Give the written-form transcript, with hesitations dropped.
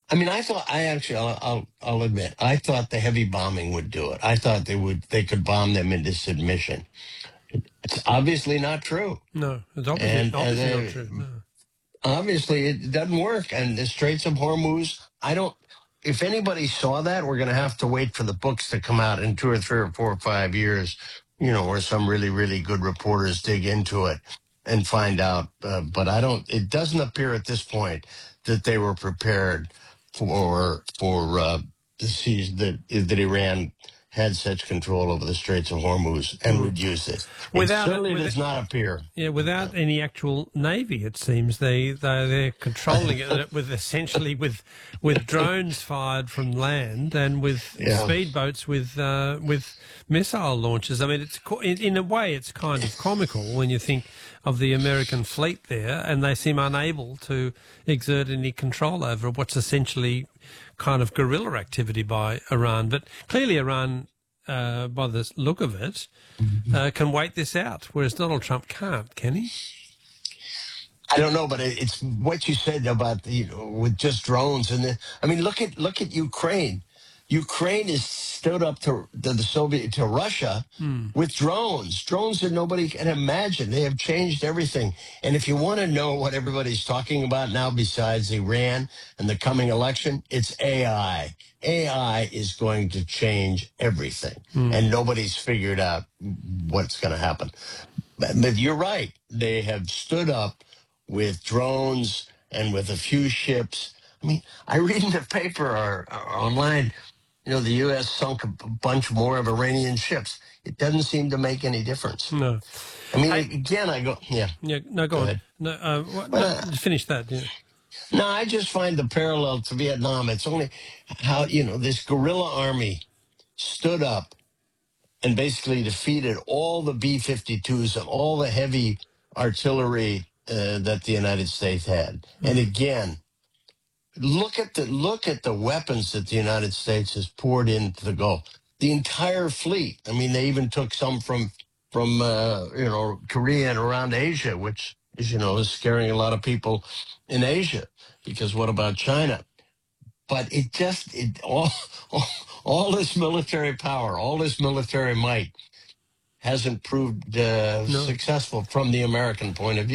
I mean, I'll admit, I thought the heavy bombing would do it. I thought they could bomb them into submission. It's obviously not true. No, it's And, obviously not true. No. obviously it doesn't work. And the Straits of Hormuz, if anybody saw that, we're going to have to wait for the books to come out in 2 or 3 or 4 or 5 years, where some really, really good reporters dig into it and find out. But it doesn't appear at this point that they were prepared for the seas that Iran had such control over the Straits of Hormuz and would use it. It Without it, certainly does not appear. without any actual navy, it seems they're controlling it with essentially with drones fired from land and with Yeah. speedboats with missile launches. I mean, in a way it's kind of comical when you think of the American fleet there, and they seem unable to exert any control over what's essentially kind of guerrilla activity by Iran. But clearly Iran, by the look of it, can wait this out, whereas Donald Trump can't, can he? I don't know, but it's what you said about with just drones look at Ukraine. Ukraine is stood up to Russia with drones that nobody can imagine. They have changed everything. And if you want to know what everybody's talking about now, besides Iran and the coming election, it's AI. AI is going to change everything, and nobody's figured out what's going to happen. But you're right; they have stood up with drones and with a few ships. I mean, I read in the paper or online, the U.S. sunk a bunch more of Iranian ships. It doesn't seem to make any difference. No. I mean, Hey, again, yeah, no, go on. ahead. No, finish that. Yeah. No, I just find the parallel to Vietnam. It's only how, this guerrilla army stood up and basically defeated all the B-52s and all the heavy artillery that the United States had. And again, look at the weapons that the United States has poured into the Gulf. The entire fleet. I mean, they even took some from Korea and around Asia, which is scaring a lot of people in Asia, because what about China? But all this military power, all this military might hasn't proved No. successful from the American point of view.